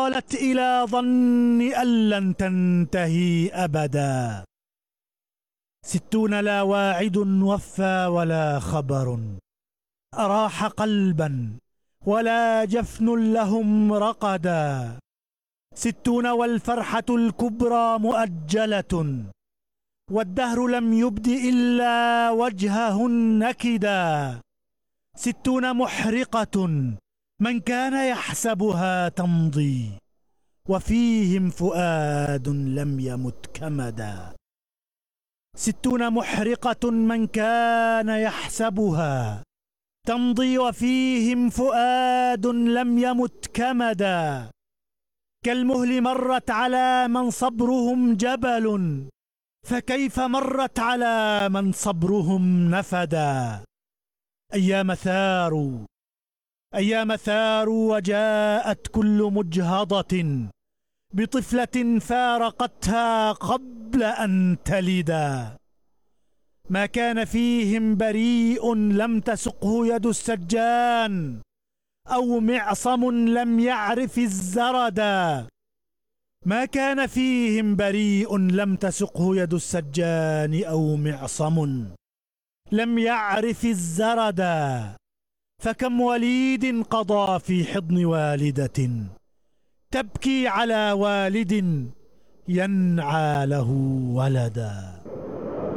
وصلت إلى ظن أن لن تنتهي أبدا. 60 لا واعد وفى ولا خبر أراح قلبا ولا جفن لهم رقدا. 60 والفرحة الكبرى مؤجلة والدهر لم يبد إلا وجهه النكدا. 60 محرقة من كان يحسبها تمضي وفيهم فؤاد لم يمت كمدا. 60 محرقة من كان يحسبها تمضي وفيهم فؤاد لم يمت كمدا. كالمهل مرت على من صبرهم جبل فكيف مرت على من صبرهم نفدا. أيام ثاروا وجاءت كل مجهضة بطفلة فارقتها قبل أن تلدا. ما كان فيهم بريء لم تسقه يد السجان أو معصم لم يعرف الزردا. ما كان فيهم بريء لم تسقه يد السجان أو معصم لم يعرف الزردا. فكم وليد قضى في حضن والدة تبكي على والد ينعى له ولدا.